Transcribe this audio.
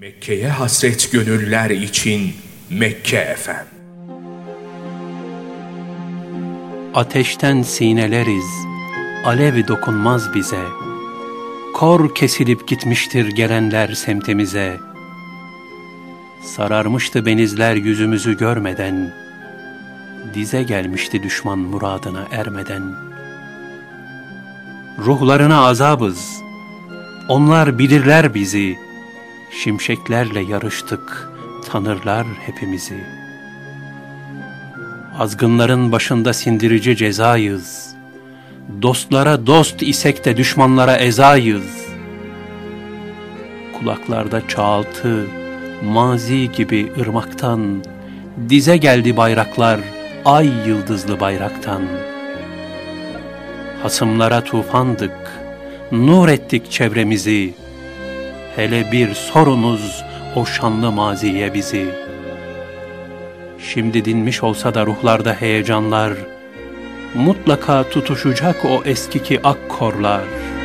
Mekke'ye hasret gönüller için Mekke FM. Ateşten sineleriz, alev dokunmaz bize. Kor kesilip gitmiştir gelenler semtimize. Sararmıştı benizler yüzümüzü görmeden. Dize gelmişti düşman muradına ermeden. Ruhlarına azabız, onlar bilirler bizi. Şimşeklerle yarıştık, tanırlar hepimizi. Azgınların başında sindirici cezayız. Dostlara dost isek de düşmanlara ezayız. Kulaklarda çağıltı, mazi gibi ırmaktan. Dize geldi bayraklar, ay yıldızlı bayraktan. Hasımlara tufandık, nur ettik çevremizi. Hele bir sorunuz o şanlı maziye bizi. Şimdi dinmiş olsa da ruhlarda heyecanlar, mutlaka tutuşacak o eskiki ak korlar.